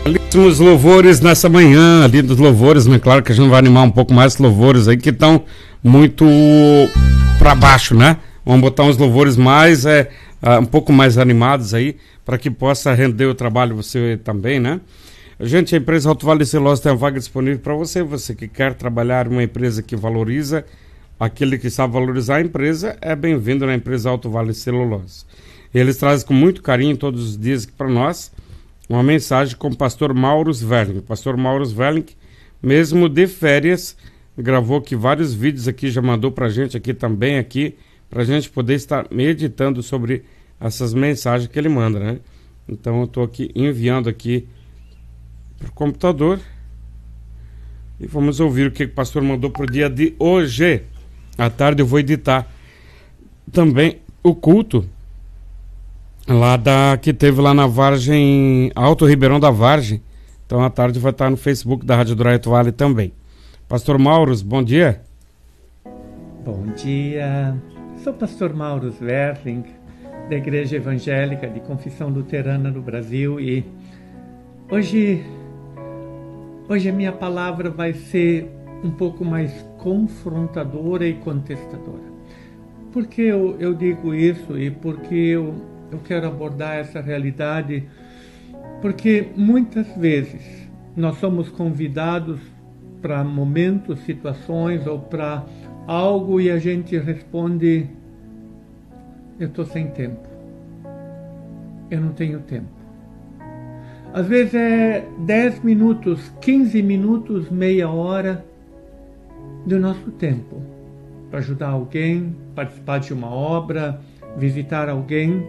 Belíssimos louvores nessa manhã, ali dos louvores, né? Claro que a gente vai animar um pouco mais os louvores aí que estão muito para baixo, né? Vamos botar uns louvores mais, um pouco mais animados aí, para que possa render o trabalho você também, né? Gente, a empresa Alto Vale Celulose tem uma vaga disponível para você, você que quer trabalhar em uma empresa que valoriza, aquele que sabe valorizar a empresa, é bem-vindo na empresa Alto Vale Celulose. Eles trazem com muito carinho todos os dias aqui para nós uma mensagem com o pastor Maurus Verling. O pastor Maurus Verling, mesmo de férias, gravou aqui vários vídeos aqui, já mandou pra gente aqui também, aqui, pra gente poder estar meditando sobre essas mensagens que ele manda, né? Então eu tô aqui enviando aqui pro computador e vamos ouvir o que o pastor mandou pro dia de hoje. À tarde eu vou editar também o culto lá que teve lá na Vargem, Alto Ribeirão da Vargem. Então à tarde vai estar no Facebook da Rádio do Alto Vale também. Pastor Maurus, bom dia. Bom dia. Sou pastor Maurus Verling, da Igreja Evangélica de Confissão Luterana no Brasil, e hoje a minha palavra vai ser um pouco mais confrontadora e contestadora. Por que eu digo isso e por que eu quero abordar essa realidade? Porque muitas vezes nós somos convidados para momentos, situações ou para algo e a gente responde: eu estou sem tempo, eu não tenho tempo. Às vezes é 10 minutos, 15 minutos, meia hora do nosso tempo para ajudar alguém, participar de uma obra, visitar alguém.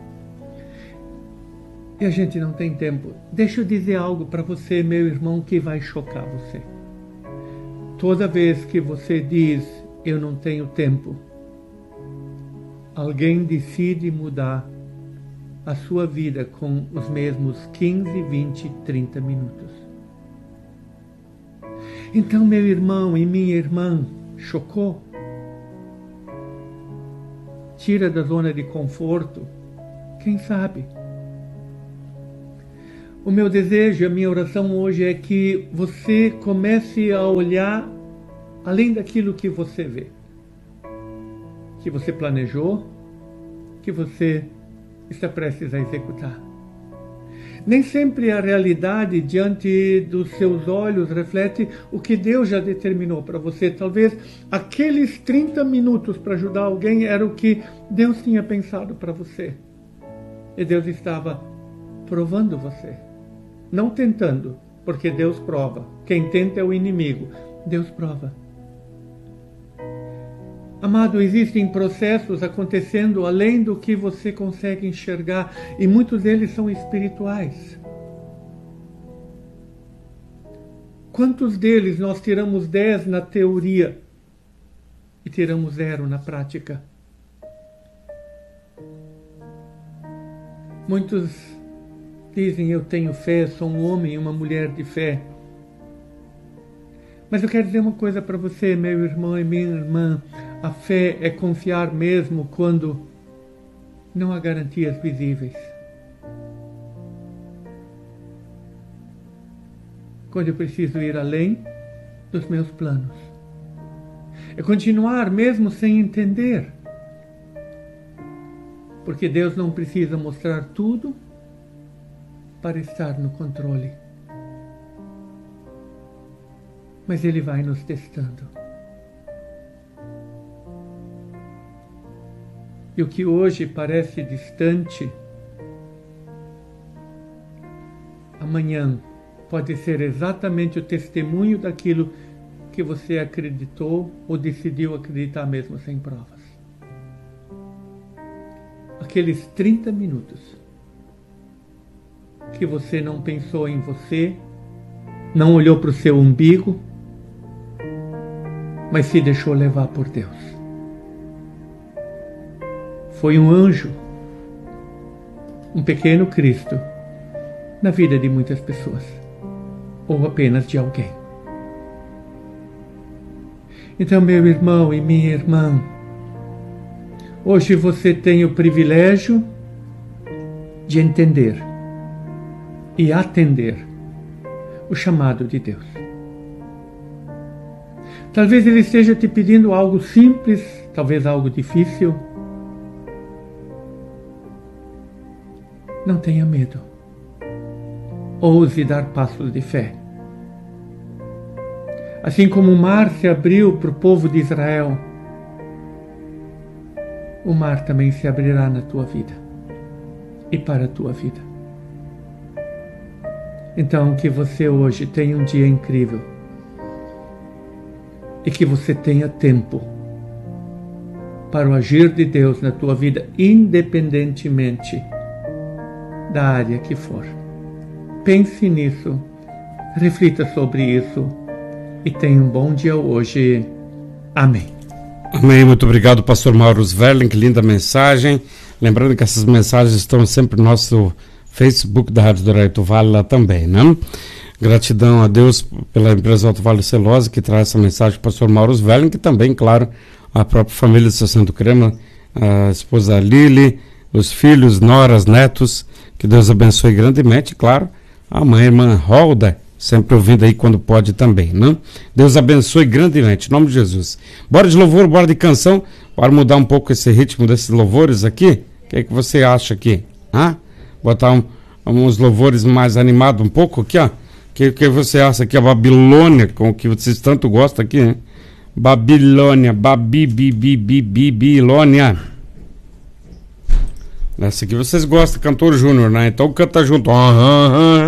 E a gente não tem tempo. Deixa eu dizer algo para você, meu irmão, que vai chocar você. Toda vez que você diz eu não tenho tempo, alguém decide mudar a sua vida com os mesmos 15, 20, 30 minutos. Então, meu irmão e minha irmã, chocou? Tira da zona de conforto? Quem sabe? O meu desejo, a minha oração hoje é que você comece a olhar além daquilo que você vê, que você planejou, que você está prestes a executar. Nem sempre a realidade diante dos seus olhos reflete o que Deus já determinou para você. Talvez aqueles 30 minutos para ajudar alguém era o que Deus tinha pensado para você. E Deus estava provando você. Não tentando, porque Deus prova. Quem tenta é o inimigo. Deus prova. Amado, existem processos acontecendo além do que você consegue enxergar, e muitos deles são espirituais. Quantos deles nós tiramos 10 na teoria e tiramos 0 na prática? Muitos dizem: eu tenho fé, sou um homem e uma mulher de fé. Mas eu quero dizer uma coisa para você, meu irmão e minha irmã. A fé é confiar mesmo quando não há garantias visíveis. Quando eu preciso ir além dos meus planos. É continuar mesmo sem entender. Porque Deus não precisa mostrar tudo para estar no controle. Mas Ele vai nos testando. E o que hoje parece distante, amanhã pode ser exatamente o testemunho daquilo que você acreditou ou decidiu acreditar mesmo sem provas. Aqueles 30 minutos que você não pensou em você, não olhou para o seu umbigo, mas se deixou levar por Deus. Foi um anjo, um pequeno Cristo na vida de muitas pessoas, ou apenas de alguém. Então, meu irmão e minha irmã, hoje você tem o privilégio de entender e atender o chamado de Deus. Talvez Ele esteja te pedindo algo simples, talvez algo difícil. Não tenha medo. Ouse dar passos de fé. Assim como o mar se abriu para o povo de Israel, o mar também se abrirá na tua vida e para a tua vida. Então, que você hoje tenha um dia incrível e que você tenha tempo para o agir de Deus na tua vida, independentemente da área que for. Pense nisso, reflita sobre isso e tenha um bom dia hoje. Amém. Amém, muito obrigado, pastor Mauro Sverling, que linda mensagem. Lembrando que essas mensagens estão sempre no nosso Facebook da Rádio do Alto Vale lá também, né? Gratidão a Deus pela empresa Alto Vale Celosa, que traz essa mensagem para o pastor Mauro Sverling, que também, claro, a própria família do Estação do Crema, a esposa Lili, os filhos, noras, netos, que Deus abençoe grandemente, claro, a mãe, irmã Rolda, sempre ouvindo aí quando pode também, né? Deus abençoe grandemente, em nome de Jesus. Bora de louvor, bora de canção, bora mudar um pouco esse ritmo desses louvores aqui. O que é que você acha aqui? Botar uns louvores mais animados um pouco aqui, ó. O que você acha aqui? A Babilônia, com o que vocês tanto gostam aqui, né? Babilônia, Babilônia. Essa aqui vocês gostam, cantor Júnior, né? Então canta junto.